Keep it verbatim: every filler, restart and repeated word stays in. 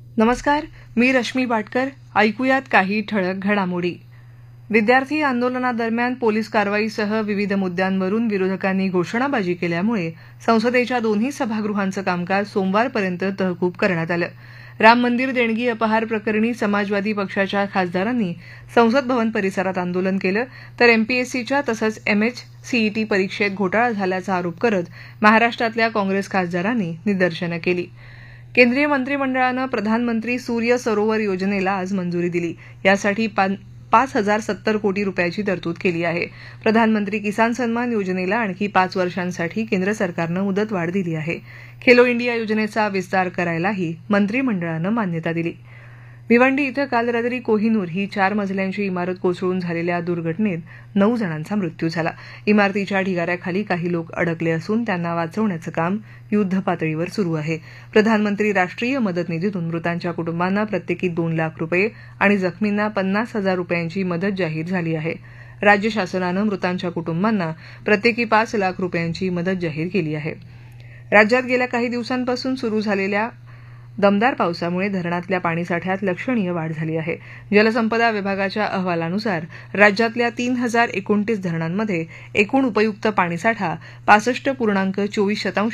नमस्कार, मी रश्मी बाटकर. ऐकूयात काही ठळक घडामोडी. विद्यार्थी आंदोलनादरम्यान पोलीस कारवाईसह विविध मुद्द्यांवरून विरोधकांनी घोषणाबाजी केल्यामुळे संसदेच्या दोन्ही सभागृहांचं कामकाज सोमवारपर्यंत तहकूब करण्यात आलं. राम मंदिर देणगी अपहार प्रकरणी समाजवादी पक्षाच्या खासदारांनी संसद भवन परिसरात आंदोलन केलं, तर एमपीएससीच्या तसंच एमएचसीईटी परीक्षेत घोटाळा झाल्याचा आरोप करत महाराष्ट्रातल्या काँग्रेस खासदारांनी निदर्शनं केली. केंद्रीय मंत्रिमंडळानं प्रधानमंत्री सूर्य सरोवर योजनेला आज मंजुरी दिली. यासाठी पाच हजार सत्तर कोटी रुपयाची तरतूद केली आहे. प्रधानमंत्री किसान सन्मान योजनेला आणखी पाच वर्षांसाठी केंद्र सरकारनं मुदतवाढ दिली आहे. खेलो इंडिया योजनेचा विस्तार करायलाही मंत्रिमंडळानं मान्यता दिली. भिवंडी इथं काल रात्री कोहिनूर ही चार मजल्यांची इमारत कोसळून झालेल्या दुर्घटनेत नऊ जणांचा मृत्यू झाला. इमारतीच्या ढिगाऱ्याखाली काही लोक अडकले असून त्यांना वाचवण्याचं काम युद्धपातळीवर सुरू आहे. प्रधानमंत्री राष्ट्रीय मदत निधीतून मृतांच्या कुटुंबांना प्रत्येकी दोन लाख रुपये आणि जखमींना पन्नास हजार रुपयांची मदत जाहीर झाली आहे. राज्य शासनानं मृतांच्या कुटुंबांना प्रत्येकी पाच लाख रुपयांची मदत जाहीर केली आहे. राज्यात गेल्या काही दिवसांपासून सुरू झालेल्या दमदार पावसामुळे धरणातल्या पाणीसाठ्यात लक्षणीय वाढ झाली आहे. जलसंपदा विभागाच्या अहवालानुसार राज्यातल्या तीन हजार एकोणतीस धरणांमध्ये एकूण उपयुक्त पाणीसाठा पासष्ट पूर्णांक चोवीस शतांश